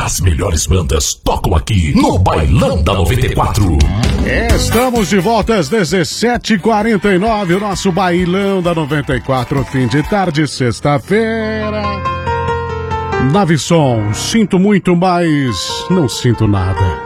As melhores bandas tocam aqui no Bailão da 94. Estamos de volta às 17h49, o nosso Bailão da 94, fim de tarde, sexta-feira. Naveson, sinto muito, mas não sinto nada.